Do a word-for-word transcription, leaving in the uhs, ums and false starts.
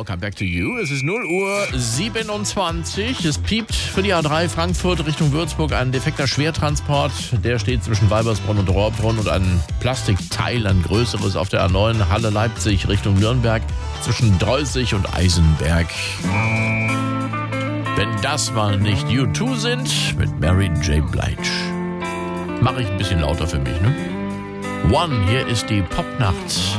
I'll come back to you. Es ist null Uhr siebenundzwanzig. Es piept für die A drei Frankfurt Richtung Würzburg ein defekter Schwertransport. Der steht zwischen Weibersbronn und Rohrbrunn und ein Plastikteil, ein größeres auf der A neun Halle Leipzig Richtung Nürnberg zwischen Dreuzig und Eisenberg. Wenn das mal nicht U zwei sind mit Mary J. Blige. Mache ich ein bisschen lauter für mich, ne? One, hier ist die Popnacht.